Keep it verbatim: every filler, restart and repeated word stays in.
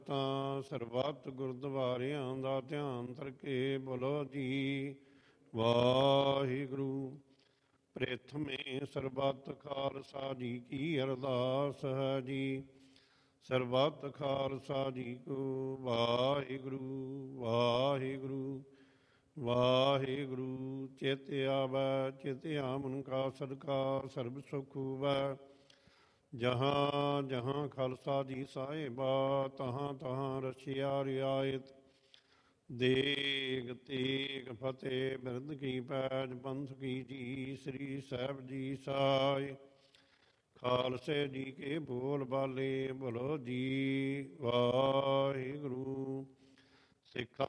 ਤਾਂ ਸਰਬੱਤ ਗੁਰਦੁਆਰਿਆਂ ਦਾ ਧਿਆਨ ਧਰਕੇ ਬੋਲੋ ਜੀ ਵਾਹਿਗੁਰੂ। ਪ੍ਰਥਮੇ ਸਰਬੱਤ ਖਾਲਸਾ ਜੀ ਕੀ ਅਰਦਾਸ ਹੈ ਜੀ। ਸਰਬੱਤ ਖਾਲਸਾ ਜੀ ਕੋ ਵਾਹਿਗੁਰੂ ਵਾਹਿਗੁਰੂ ਵਾਹਿਗੁਰੂ। ਚਿਤ ਆਵੈ ਚਿਤ ਆਮਨ ਕਾ ਸਦਕਾ ਸਰਬ ਸੁਖ ਹੋਵੈ। ਜਹਾਂ ਜਹਾਂ ਖਾਲਸਾ ਜੀ ਸਾਹਿਬਾ ਤਹਾਂ ਤਹਾਂ ਰਚਿਆ ਰਿਆਇਤ। ਦੇਗ ਤੇਗ ਫਤਿਹ ਬਿਰਦ ਕੀ ਪੈਜ ਪੰਥ ਕੀ ਜੀ। ਸ੍ਰੀ ਸਾਹਿਬ ਜੀ ਸਾਈ ਖਾਲਸੇ ਜੀ ਕੇ ਬੋਲ ਬਾਲੇ ਬੋਲੋ ਜੀ ਵਾਹਿਗੁਰੂ। ਸਿੱਖਾਂ